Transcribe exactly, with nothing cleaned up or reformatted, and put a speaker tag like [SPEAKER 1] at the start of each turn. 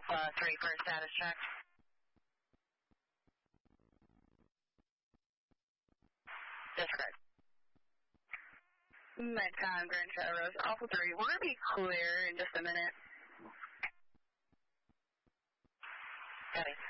[SPEAKER 1] Alpha three for a status check. Disregard. Metcon Grand Traverse, Alpha three. We're going to be clear in just a minute. Got it.